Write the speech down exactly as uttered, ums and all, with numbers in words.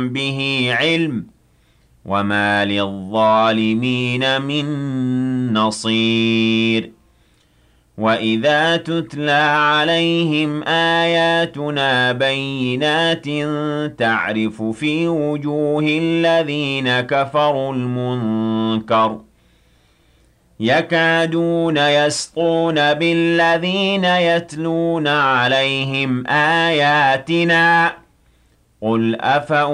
به علم وما للظالمين من نصير وإذا تتلى عليهم آياتنا بينات تعرف في وجوه الذين كفروا المنكر يكادون يسطون بالذين يتلون عليهم آياتنا قل أفأ